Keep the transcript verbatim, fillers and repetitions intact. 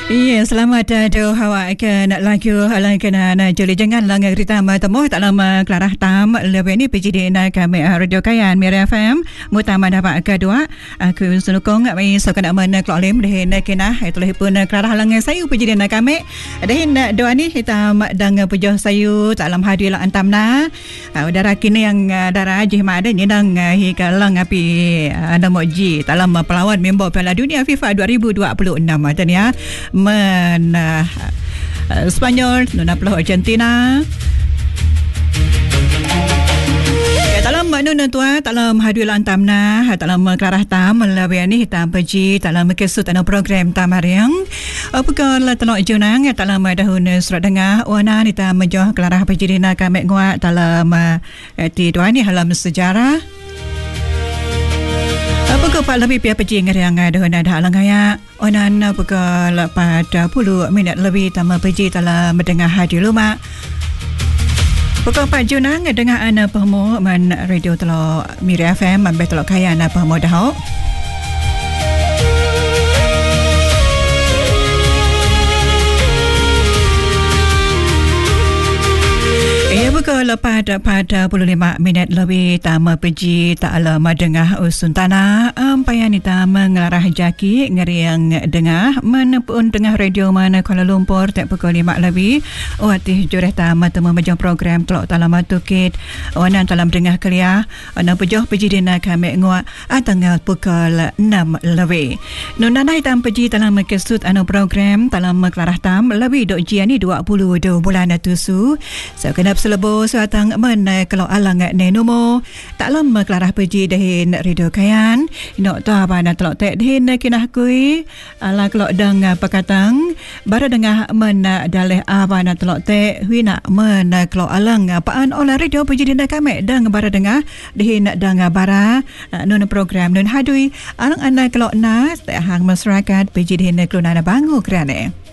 Iya, selamat ada hawa ke nak lagi halang kena nak joli jangan lang cerita temu tak lama Clara Tam lebih ni P J D nak kami Radio Kayan Mira F M mutama dapat kedua aku sunukong mai so kena mana klolim deh nak kena itu leh pun Clara halang sayu P J D nak kami deh nak doa ni kita dang pujo sayu tak lam hadir lah antam na udara kini yang darah jih ma ada nyedang hi kalang api ada moji tak lam pelawan member Piala Dunia FIFA dua ribu dua puluh enam tadi ya men uh, uh, Spanyol nuna pelah Argentina ya dalam nuna tua dalam hadir lantam na dalam Clara Tam lebih ni hitam pergi dalam kesut dalam program tamariang apakah la telok junang dalam dahun surat dengar wana kita menjoh Clara Pejirina kami nguat dalam ti dua ni halam sejarah. Apakah pak lebih pihak pejing yang ada hendak halang kaya onan apakah pada puluh minit lebih tambah peji dalam mendengar hadir rumah. Apakah pak junang dengar anak pahmu man radio telok Mira F M man telok kaya anak pahmu dah. Ia buka pada pada puluh lima minit lebih tama peji tak lama dengar usun tanah ampayan kita mengelarah jaki ngeriang dengar menepun dengar radio mana Kuala Lumpur tak pukul lima lebih watih jureh tama temu majang program telok talama tukit wanan dalam dengar kelia wana pejoh peji dina kami nguat tanggal pukul enam lebih nunanai tam peji dalam kesut anu program dalam Clara Tam lebih dok jian ni dua puluh dua bulan tusu so kenap selebo suatang mana kalau alang nenumo tak lama Clara pergi dahin radio kayan nak tahu apa nak telok tek dahin kinah kui ala kalau dang pakatang bara dengah mana daleh apa nak telok tek hui nak mana kalau alang apaan oleh radio pergi dinda kami dang bara dengah dahin dang bara nun program nun hadui alang anak kalau nas tak hang masyarakat pergi dahin kelunana bangu kerana